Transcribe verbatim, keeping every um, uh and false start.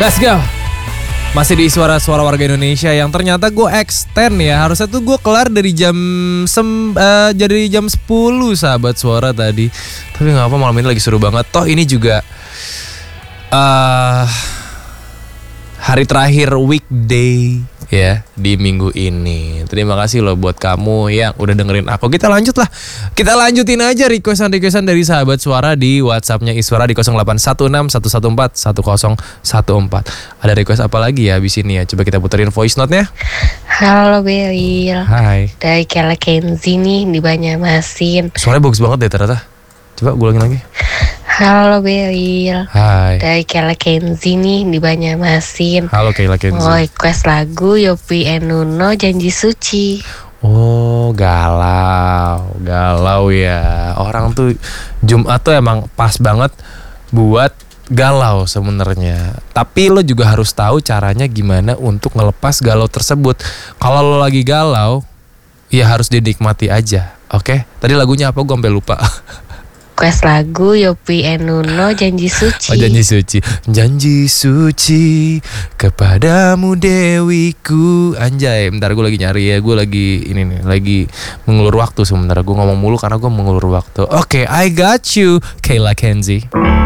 Let's go. Masih di suara-suara warga Indonesia yang ternyata gue extend ya. Harusnya tuh gue kelar dari jam sem, uh, jadi jam sepuluh sahabat suara tadi. Tapi gak apa, malam ini lagi seru banget. Toh ini juga uh, hari terakhir weekday ya di minggu ini. Terima kasih loh buat kamu yang udah dengerin aku. Kita lanjut lah. Kita lanjutin aja requestan-requestan dari sahabat suara di WhatsAppnya Iswara di nol delapan satu enam satu satu empat satu nol satu empat. Ada request apa lagi ya abis ini ya? Coba kita puterin voice note-nya. Halo Beril. Hai. Dari Kela Kenzi nih di Banjarmasin. Suaranya bagus banget deh ternyata. Coba gue ulangin lagi. Halo Beril. Hai. Dari Kela Kenzi nih di Banjarmasin. Halo Kela Kenzi. Mau request lagu Yopi and Nuno Janji Suci. Oh galau. Galau ya. Orang tuh Jumat tuh emang pas banget buat galau sebenarnya. Tapi lo juga harus tahu caranya gimana untuk ngelepas galau tersebut. Kalau lo lagi galau, ya harus dinikmati aja. Oke? Tadi lagunya apa? Gue sampai lupa. Request lagu Yopi and Nuno Janji Suci. Oh, janji suci. Janji suci kepadamu dewiku. Anjay, bentar gue lagi nyari ya. Gue lagi ini nih, lagi mengulur waktu sebentar. Gue ngomong mulu karena gue mengulur waktu. Oke, okay, I got you, Kela Kenzi.